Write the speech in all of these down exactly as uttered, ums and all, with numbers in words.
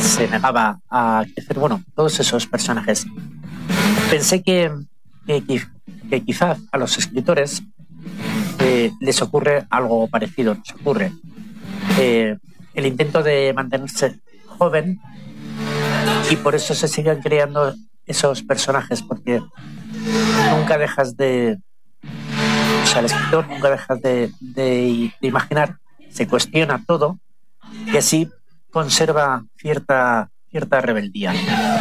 se negaba a crecer. Bueno, todos esos personajes. Pensé que, que, que quizás a los escritores eh, les ocurre algo parecido. Nos ocurre eh, el intento de mantenerse joven y por eso se siguen creando esos personajes, porque nunca dejas de... O sea, el escritor nunca deja de, de, de imaginar, se cuestiona todo y así conserva cierta, cierta rebeldía.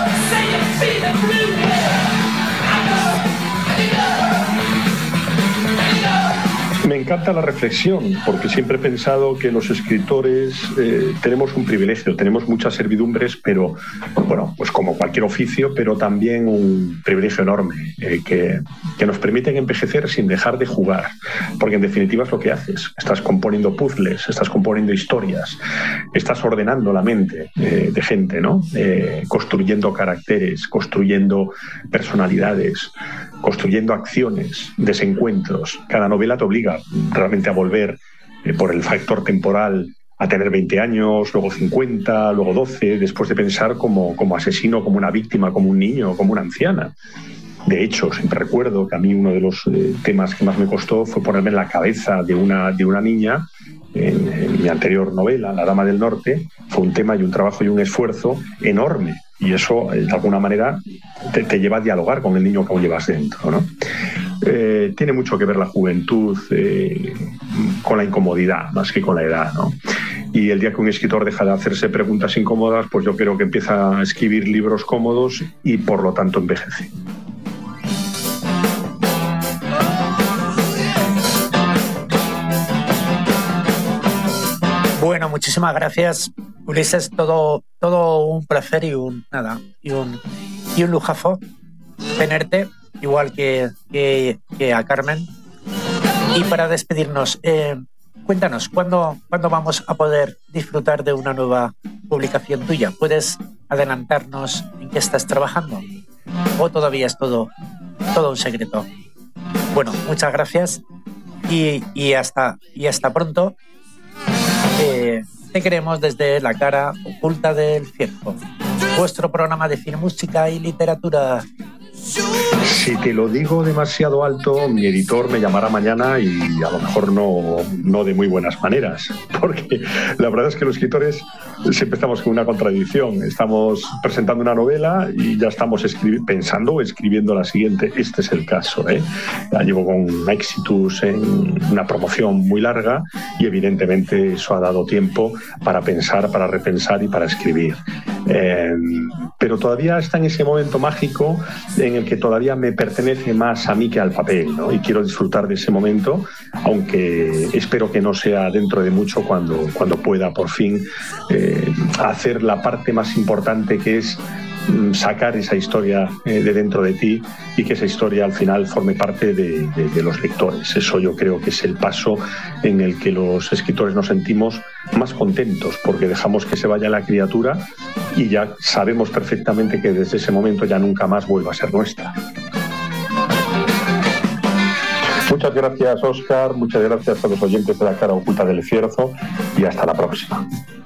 Me encanta la reflexión, porque siempre he pensado que los escritores eh, tenemos un privilegio, tenemos muchas servidumbres, pero, bueno, pues como cualquier oficio, pero también un privilegio enorme, eh, que, que nos permiten envejecer sin dejar de jugar, porque en definitiva es lo que haces. Estás componiendo puzzles, estás componiendo historias, estás ordenando la mente eh, de gente, ¿no? Eh, construyendo caracteres, construyendo personalidades, construyendo acciones, desencuentros. Cada novela te obliga realmente a volver eh, por el factor temporal a tener veinte años, luego cincuenta, luego doce, después de pensar como, como asesino, como una víctima, como un niño, como una anciana. De hecho, siempre recuerdo que a mí uno de los eh, temas que más me costó fue ponerme en la cabeza de una, de una niña. En, en mi anterior novela, La Dama del Norte, fue un tema y un trabajo y un esfuerzo enorme. Y eso, de alguna manera, te, te lleva a dialogar con el niño que aún llevas dentro, ¿no? Eh, tiene mucho que ver la juventud eh, con la incomodidad, más que con la edad, ¿no? Y el día que un escritor deja de hacerse preguntas incómodas, pues yo creo que empieza a escribir libros cómodos y, por lo tanto, envejece. Bueno, muchísimas gracias, Ulises. Todo, todo un placer y un nada y un y un lujazo tenerte, igual que, que, que a Carmen. Y para despedirnos, eh, cuéntanos, ¿cuándo, ¿cuándo vamos a poder disfrutar de una nueva publicación tuya? ¿Puedes adelantarnos en qué estás trabajando? ¿O todavía es todo, todo un secreto? Bueno, muchas gracias y, y, hasta, y hasta pronto. Eh, te queremos desde La Cara Oculta del Ciervo, vuestro programa de cine, música y literatura. Si te lo digo demasiado alto, mi editor me llamará mañana y a lo mejor no, no de muy buenas maneras, porque la verdad es que los escritores siempre estamos con una contradicción. Estamos presentando una novela y ya estamos escri- pensando o escribiendo la siguiente. Este es el caso, ¿eh? La llevo con éxitos en una promoción muy larga y evidentemente eso ha dado tiempo para pensar, para repensar y para escribir. Eh, pero todavía está en ese momento mágico en el que todavía me pertenece más a mí que al papel, ¿no? Y quiero disfrutar de ese momento, aunque espero que no sea dentro de mucho cuando, cuando pueda por fin eh, hacer la parte más importante, que es sacar esa historia eh, de dentro de ti y que esa historia al final forme parte de, de, de los lectores. Eso yo creo que es el paso en el que los escritores nos sentimos más contentos, porque dejamos que se vaya la criatura y ya sabemos perfectamente que desde ese momento ya nunca más vuelva a ser nuestra. Muchas gracias, Óscar, muchas gracias a los oyentes de La Cara Oculta del Ciervo y hasta la próxima.